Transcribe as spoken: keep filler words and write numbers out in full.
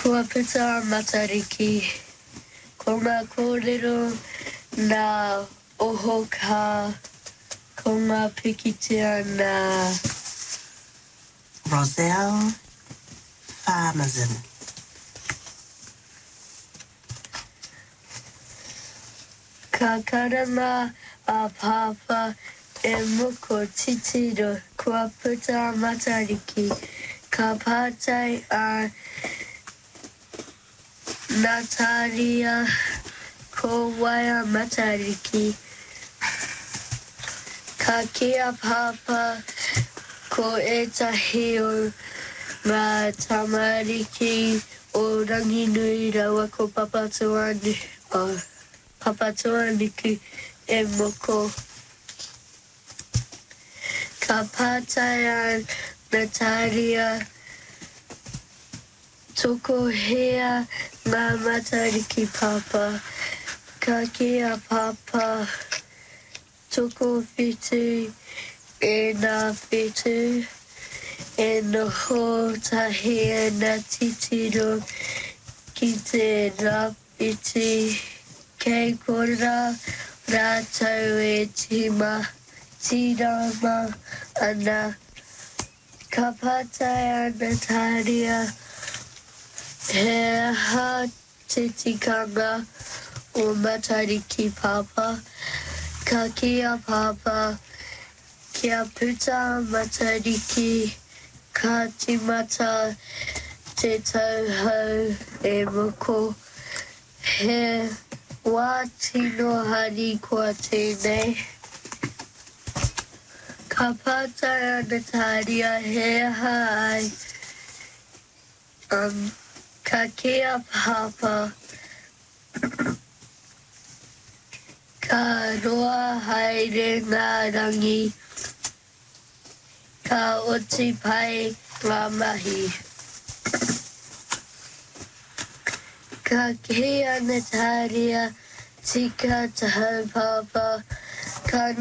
Kua puta matariki. Ko ngā kōrero nā oho ka. Ko ngā pikitia nā Roselle Farmazin. Ka karanga a papa e moko titiro kua puta matariki. Ka pātai a Natalia ko waia matariki. Ka kia papa ko etahi o ngā tamariki o Ranginui rawa ko papatuani o papatuani ki e moko. Ka pātai a Natalia toko hea ngā matariki papa. Ka kia papa toko whitu e nā whitu e noho tahi e nā titiro ki te rāwhiti kei kora rātau e tima tirama ana. Ka pātai a Natalia he aha te tikanga o matariki papa. Ka kia papa kia puta matariki ka timata te tauhau e moko. He wā tino hari kua tēnei. Ka pātai a Natalia he aha ai. Um, ka kia papa ka roa haere ngā rangi. Ka oti pai ngā mahi. Ka kia Natalia tika tahau papa. Ka